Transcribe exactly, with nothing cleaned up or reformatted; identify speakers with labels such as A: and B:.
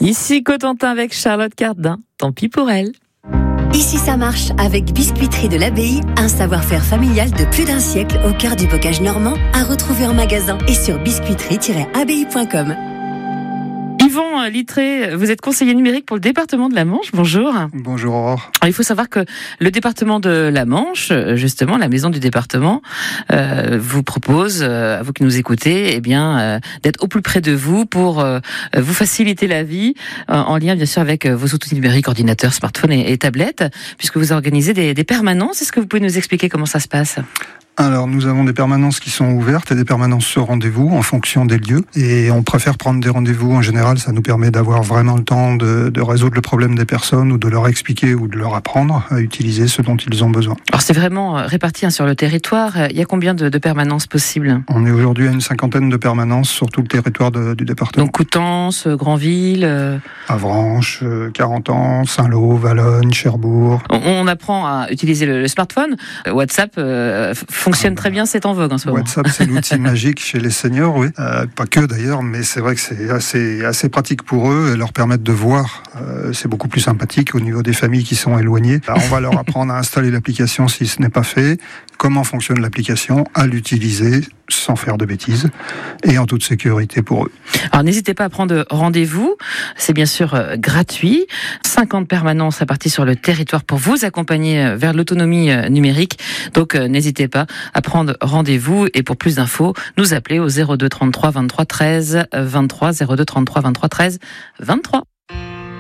A: Ici Cotentin avec Charlotte Cardin. Tant pis pour elle.
B: Ici ça marche avec Biscuiterie de l'Abbaye, un savoir-faire familial de plus d'un siècle au cœur du bocage normand, à retrouver en magasin et sur biscuiterie tiret abbaye point com.
A: Yvon Littré, vous êtes conseiller numérique pour le département de la Manche. Bonjour.
C: Bonjour Aurore.
A: Alors, il faut savoir que le département de la Manche, justement, la maison du département, euh, vous propose, euh, à vous qui nous écoutez, eh bien, euh, d'être au plus près de vous pour euh, vous faciliter la vie, euh, en lien bien sûr avec vos outils numériques, ordinateurs, smartphones et, et tablettes, puisque vous organisez des, des permanences. Est-ce que vous pouvez nous expliquer comment ça se passe ?
C: Alors, nous avons des permanences qui sont ouvertes et des permanences sur rendez-vous en fonction des lieux. Et on préfère prendre des rendez-vous. En général, ça nous permet d'avoir vraiment le temps de, de résoudre le problème des personnes ou de leur expliquer ou de leur apprendre à utiliser ce dont ils ont besoin.
A: Alors, c'est vraiment réparti hein, sur le territoire. Il y a combien de, de permanences possibles ?
C: On est aujourd'hui à une cinquantaine de permanences sur tout le territoire de, du département.
A: Donc, Coutances, Granville euh...
C: Avranches, Carentan, Saint-Lô, Valognes, Cherbourg.
A: On, on apprend à utiliser le, le smartphone. WhatsApp euh, fonctionne très bien, c'est en vogue en ce moment.
C: WhatsApp, c'est l'outil magique chez les seniors, oui. Euh, pas que d'ailleurs, mais c'est vrai que c'est assez, assez pratique pour eux et leur permettre de voir. Euh, c'est beaucoup plus sympathique au niveau des familles qui sont éloignées. Alors, on va leur apprendre à installer l'application si ce n'est pas fait, comment fonctionne l'application, à l'utiliser sans faire de bêtises et en toute sécurité pour eux.
A: Alors n'hésitez pas à prendre rendez-vous, c'est bien sûr euh, gratuit. cinquante permanences réparties sur le territoire pour vous accompagner euh, vers l'autonomie euh, numérique. Donc euh, n'hésitez pas à prendre rendez-vous et pour plus d'infos, nous appeler au zéro deux trente-trois vingt-trois treize vingt-trois, zéro deux trente-trois vingt-trois treize vingt-trois.